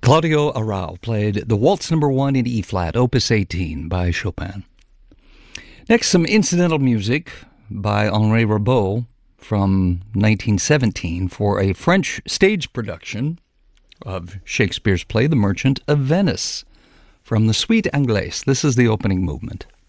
Claudio Arrau played the Waltz No. 1 in E-flat, Opus 18 by Chopin. Next, some incidental music by Henri Rabault from 1917 for a French stage production of Shakespeare's play The Merchant of Venice. From the Suite Anglaise, this is the opening movement.